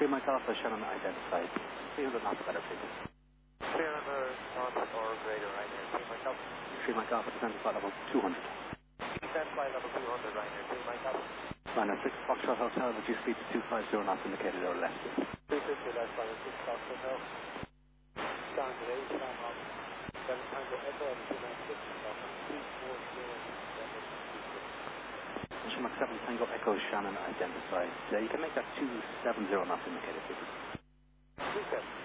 3 Mike Alpha, Shannon identified. 300 knots better, please. 300 knots or greater, right here. 3 Mike Alpha. 3 Mike Alpha, descend to flight level 200. Descend flight level 200, right here. 3 Mike Alpha. Liner 6 Foxtrot Hotel, reduce speed to 250 knots indicated or less. 350 left, Liner 6 Foxtrot Hotel. Down today, Slam Hawk. 7 Tango Echo, and 296, Alpha 340, Mark 7 Tango Echo, Shannon identified. You can make that 270 knots indicated, please. 27.